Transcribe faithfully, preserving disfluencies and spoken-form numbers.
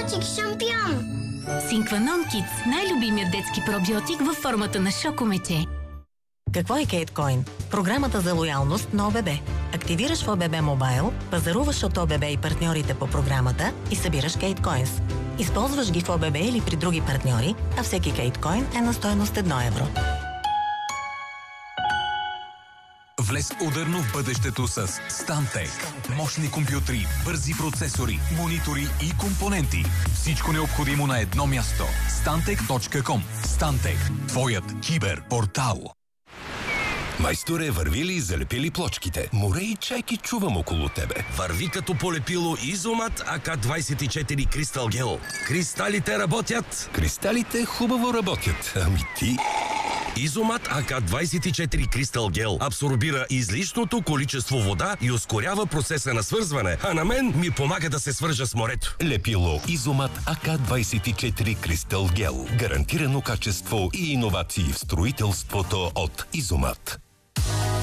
Пробиотик шампион. Синкванон Кидс, най-любимият детски пробиотик във формата на шокомече. Какво е Кейткоин? Програмата за лоялност на ОББ. Активираш в ОББ Мобайл, пазаруваш от ОББ и партньорите по програмата и събираш Кейткоинс. Използваш ги в ОББ или при други партньори, а всеки Кейткоин е на стойност едно евро. Влез ударно в бъдещето с Stantec. Мощни компютри, бързи процесори, монитори и компоненти. Всичко необходимо на едно място. Stantec точка ком. Stantec. Твоят киберпортал. Майсторе, върви ли и залепи ли плочките? Море и чайки чувам около тебе. Върви като полепило Изомат А К двайсет и четири Кристал Гел. Кристалите работят. Кристалите хубаво работят. Ами ти... Изомат А К двайсет и четири Кристал Гел абсорбира излишното количество вода и ускорява процеса на свързване, а на мен ми помага да се свържа с морето. Лепило Изомат А К двайсет и четири Кристал Гел. Гарантирано качество и иновации в строителството от Изомат.